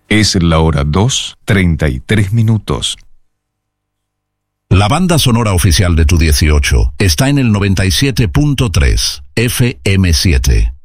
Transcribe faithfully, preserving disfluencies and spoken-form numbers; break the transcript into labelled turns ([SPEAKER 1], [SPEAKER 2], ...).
[SPEAKER 1] Es la hora dos, treinta y tres minutos.
[SPEAKER 2] La banda sonora oficial de tu dieciocho está en el noventa y siete punto tres F M siete.